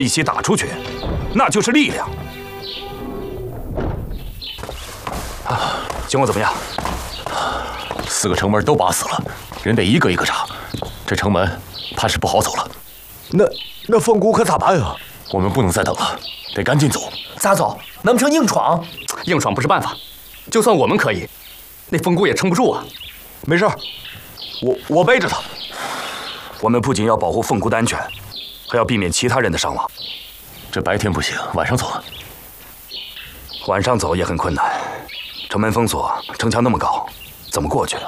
一起打出去，那就是力量。啊，情况怎么样 ？4个城门都把死了，人得一个一个查。这城门怕是不好走了。 那凤姑可咋办啊？ 我们不能再等了，得赶紧走。 咋走？难不成硬闯？ 硬闯不是办法，就算我们可以，那凤姑也撑不住啊。 没事，我背着他。 我们不仅要保护凤姑的安全，还要避免其他人的伤亡。 这白天不行，晚上走啊？ 晚上走也很困难，城门封锁，城墙那么高，怎么过去？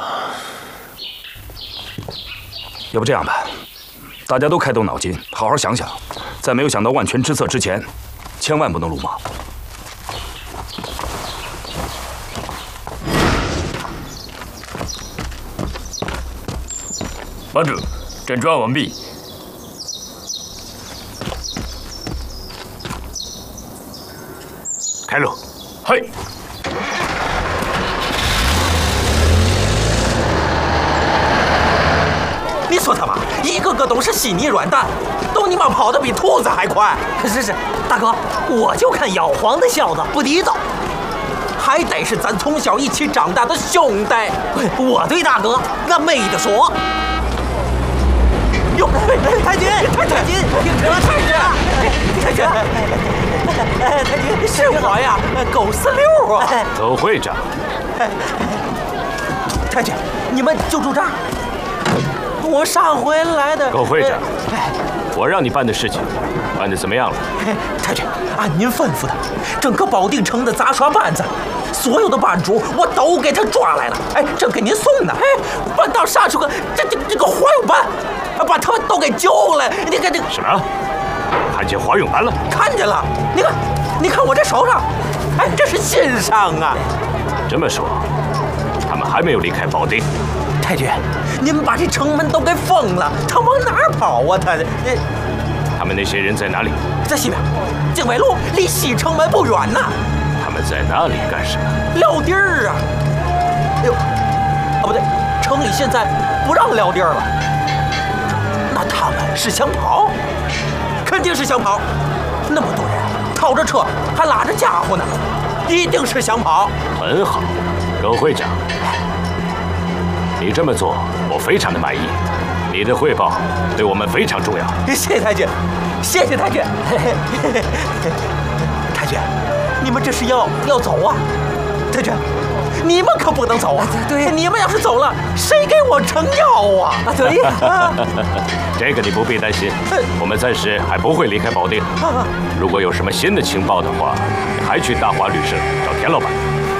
要不这样吧，大家都开动脑筋，好好想想，在没有想到万全之策之前，千万不能鲁莽。 班主，整装完毕。 开路。 嘿。 你说他妈一个个都是稀泥软蛋，都你妈跑得比兔子还快！ 是，大哥，我就看妖皇的小子不地道， 还得是咱从小一起长大的兄弟。 我对大哥那没得说。哟，太君，停车，太君，太君， 是我呀，狗46啊！ 狗会长， 太君，你们就住这儿。我上回来的。 狗会长，我让你办的事情，办得怎么样了？ 太君，按您吩咐的，整个保定城的杂耍班子，所有的班主我都给他抓来了。正给您送呢。搬到上去个这个花泳班，把他们都给救了。你看这什么？看见花泳班了？ 看见了。你看我这手上，这是新伤啊。 这么说，他们还没有离开保定？ 太君，您把这城门都给封了，他往哪儿跑啊？ 他们那些人在哪里？ 在西边，经纬路离西城门不远呢。 他们在那里干什么？ 撂地儿啊！哎呦，不对，城里现在不让撂地儿了。那他们是想跑？肯定是想跑。那么多人套着车，还拉着家伙呢，一定是想跑。 很好，狗会长。你这么做，我非常的满意。你的汇报对我们非常重要。 谢谢太君，谢谢太君。太君，你们这是要走啊？太君，你们可不能走啊！ 对， 你们要是走了，谁给我成药啊？ 对呀。 这个你不必担心，我们暂时还不会离开保定。如果有什么新的情报的话，还去大华旅社找田老板。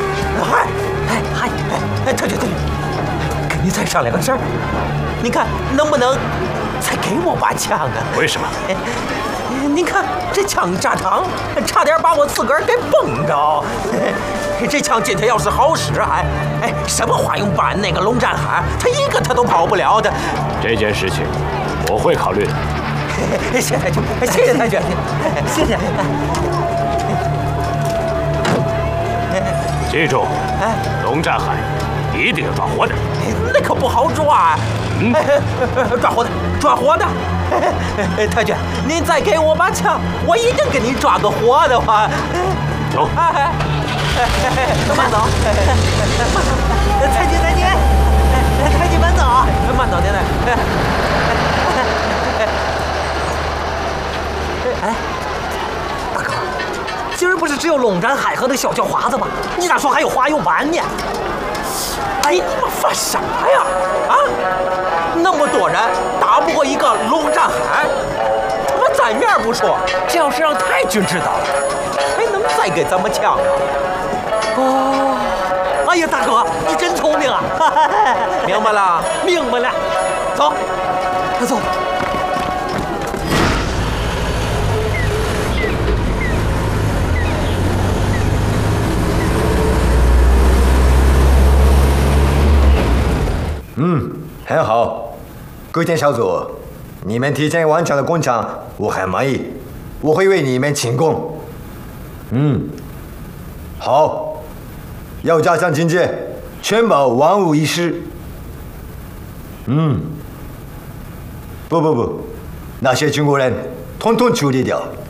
太君。你再商量个事儿，你看能不能再给我把枪啊？ 为什么？ 您看这枪炸膛，差点把我自个儿给崩着。这枪今天要是好使，什么花泳班那个龙战海，他一个他都跑不了的。 这件事情我会考虑的。 谢谢太君，谢谢太君，谢谢。 记住，龙战海一定要抓活的。 那可不好抓，抓活的。太君，您再给我把枪，我一定给您抓个活的话。 走。 慢走。太君，慢走。 慢走，奶奶。 大哥，今儿不是只有龙战海和那小叫华子吗？你咋说还有花泳班呢？ 你们发啥呀？那么多人打不过一个龙战海，他们在面不说，这要是让太君知道了，还能再给咱们枪啊？ 哎呀，大哥，你真聪明啊！ 明白了， 明白了。走，走。 很好，各件小组，你们提前完成了工程，我很满意，我会为你们庆功。好，要加强警戒，确保万无一失。不，那些中国人统统处理掉。